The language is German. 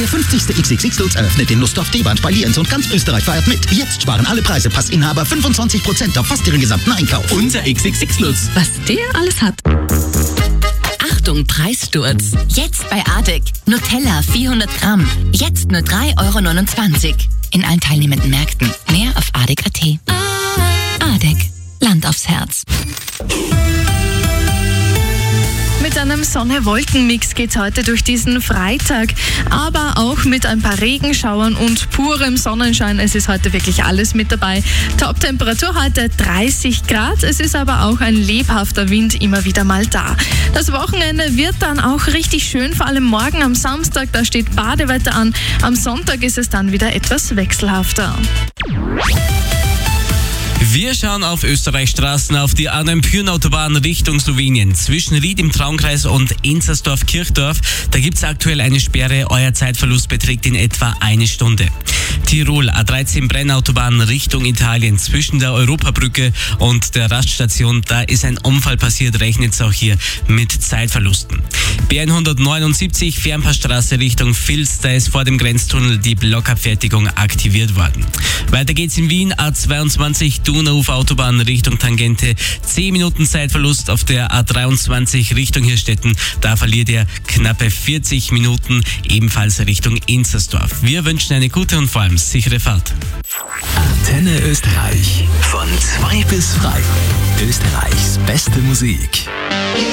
Der 50. XXX-Lutz eröffnet in Lustdorf D-Bahn bei Lienz und ganz Österreich feiert mit. Jetzt sparen alle Preisepassinhaber 25% auf fast ihren gesamten Einkauf. Unser XXX-Lutz. Was der alles hat. Achtung, Preissturz. Jetzt bei Adek. Nutella 400 Gramm. Jetzt nur 3,29 € in allen teilnehmenden Märkten. Mehr auf adek.at. Adek. Land aufs Herz. Mit einem Sonne-Wolken-Mix geht's heute durch diesen Freitag, aber auch mit ein paar Regenschauern und purem Sonnenschein. Es ist heute wirklich alles mit dabei. Top-Temperatur heute 30 Grad. Es ist aber auch ein lebhafter Wind immer wieder mal da. Das Wochenende wird dann auch richtig schön, vor allem morgen am Samstag, da steht Badewetter an. Am Sonntag ist es dann wieder etwas wechselhafter. Wir schauen auf Österreichs Straßen, auf die A9-Pyhrn-Autobahn Richtung Slowenien. Zwischen Ried im Traunkreis und Enzersdorf-Kirchdorf, da gibt es aktuell eine Sperre. Euer Zeitverlust beträgt in etwa 1 Stunde. Tirol, A13 Brennautobahn Richtung Italien. Zwischen der Europabrücke und der Raststation, da ist ein Unfall passiert, rechnet es auch hier mit Zeitverlusten. B179 Fernpassstraße Richtung Vils, da ist vor dem Grenztunnel die Blockabfertigung aktiviert worden. Weiter geht's in Wien, A22 Donauufer-Autobahn Richtung Tangente. 10 Minuten Zeitverlust auf der A23 Richtung Hirstetten. Da verliert ihr knappe 40 Minuten, ebenfalls Richtung Enzersdorf. Wir wünschen eine gute und vor allem sichere Fahrt. Antenne Österreich. Von 2 bis frei. Österreichs beste Musik.